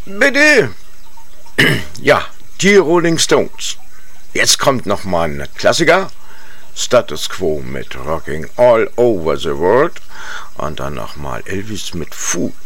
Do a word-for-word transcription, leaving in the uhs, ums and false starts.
Bitte. Ja, die Rolling Stones. Jetzt kommt noch mal ein Klassiker. Status Quo mit Rocking All Over the World. Und dann noch mal Elvis mit Food.